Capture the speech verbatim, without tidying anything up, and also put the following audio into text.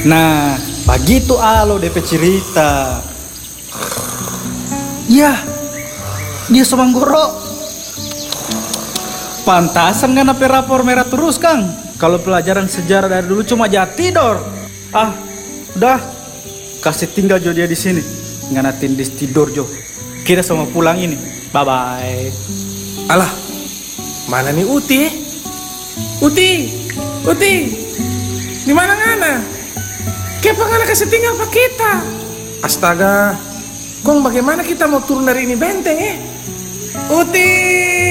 Nah, begitu alo D P cerita. Ya, dia Somanggoro. Pantasan kan apa rapor merah terus, Kang. Kalau pelajaran sejarah dari dulu cuma jat tidur. Ah, udah. Kasih tinggal Jo dia di sini. Nganatin di tidur Jo. Kita semua pulang ini. Bye bye. Alah, mana nih Uti? Uti, Uti, di mana ngana? Kenapa ngana kasih tinggal pak kita? Astaga, Kong bagaimana kita mau turun dari ini benteng eh? Uti!